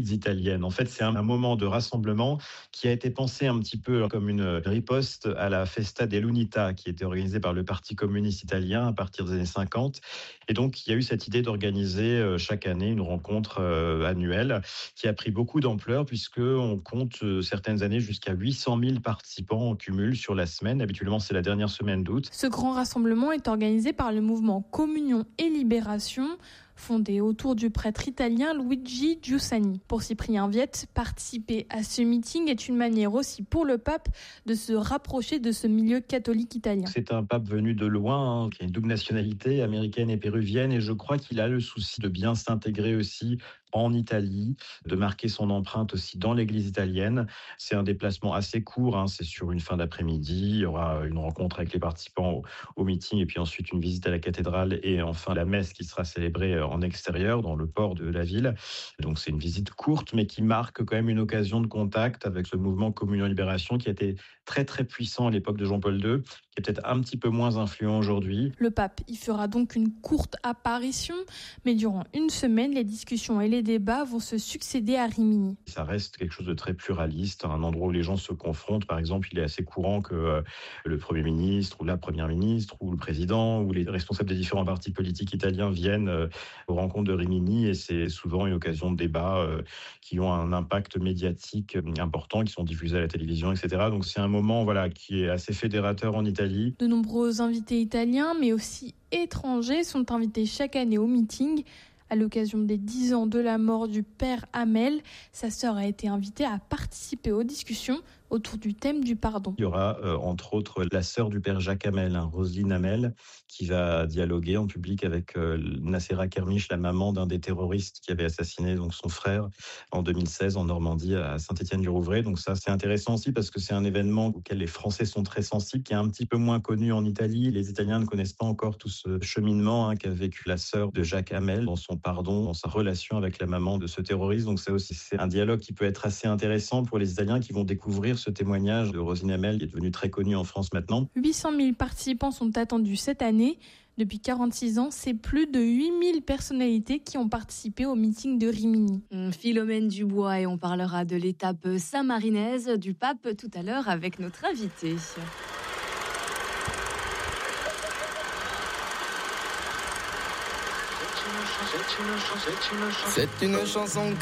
italiennes. En fait, c'est un moment de rassemblement qui a été pensé un petit peu comme une riposte à la Festa dell'Unità qui était organisée par le Parti communiste italien à partir des années 50. Et donc, il y a eu cette idée d'organiser chaque année une rencontre annuelle qui a pris beaucoup d'ampleur puisqu'on compte certaines années jusqu'à 800 000 participants en cumul sur la semaine. Habituellement, c'est la dernière semaine d'août. Ce grand rassemblement est organisé par le mouvement Communion et Libération, fondé autour du prêtre italien Luigi Giussani. Pour Cyprien Viette, participer à ce meeting est une manière aussi pour le pape de se rapprocher de ce milieu catholique italien. C'est un pape venu de loin, qui a une double nationalité, américaine et péruvienne, et je crois qu'il a le souci de bien s'intégrer aussi en Italie, de marquer son empreinte aussi dans l'église italienne. C'est un déplacement assez court, c'est sur une fin d'après-midi, il y aura une rencontre avec les participants au meeting, et puis ensuite une visite à la cathédrale, et enfin la messe qui sera célébrée en extérieur, dans le port de la ville. Donc c'est une visite courte, mais qui marque quand même une occasion de contact avec ce mouvement Communion Libération qui a été très très puissant à l'époque de Jean-Paul II, qui est peut-être un petit peu moins influent aujourd'hui. Le pape y fera donc une courte apparition, mais durant une semaine, les discussions et les débats vont se succéder à Rimini. Ça reste quelque chose de très pluraliste, un endroit où les gens se confrontent. Par exemple, il est assez courant que le Premier ministre ou la Première ministre ou le président ou les responsables des différents partis politiques italiens viennent aux rencontres de Rimini, et c'est souvent une occasion de débat qui ont un impact médiatique important, qui sont diffusés à la télévision, etc. Donc c'est un moment qui est assez fédérateur en Italie. De nombreux invités italiens, mais aussi étrangers, sont invités chaque année au meeting. À l'occasion des 10 ans de la mort du père Hamel, sa sœur a été invitée à participer aux discussions autour du thème du pardon. Il y aura entre autres la sœur du père Jacques Hamel, Roselyne Hamel, qui va dialoguer en public avec Nacera Kermiche, la maman d'un des terroristes qui avait assassiné donc son frère en 2016 en Normandie à Saint-Étienne-du-Rouvray. Donc ça, c'est intéressant aussi parce que c'est un événement auquel les Français sont très sensibles, qui est un petit peu moins connu en Italie. Les Italiens ne connaissent pas encore tout ce cheminement qu'a vécu la sœur de Jacques Hamel dans son pardon, dans sa relation avec la maman de ce terroriste. Donc ça aussi, c'est un dialogue qui peut être assez intéressant pour les Italiens qui vont découvrir ce témoignage de Roselyne Hamel, qui est devenu très connu en France maintenant. 800 000 participants sont attendus cette année. Depuis 46 ans, c'est plus de 8000 personnalités qui ont participé au meeting de Rimini. Philomène Dubois, et on parlera de l'étape saint-marinaise du pape tout à l'heure avec notre invité. C'est une chanson